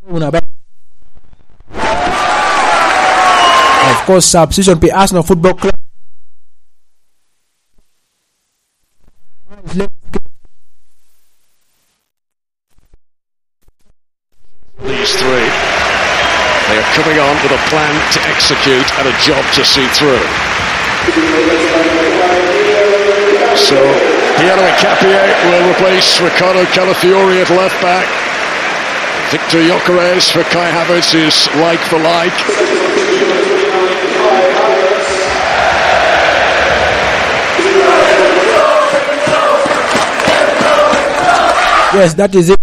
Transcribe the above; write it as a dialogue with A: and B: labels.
A: Of course, substitution by Arsenal Football Club.
B: These three, they are coming on with a plan to execute and a job to see through. So Piero Incapie will replace Ricardo Calafiori at left back. Victor Gyökeres for Kai Havertz is like for like.
A: Yes, that is it.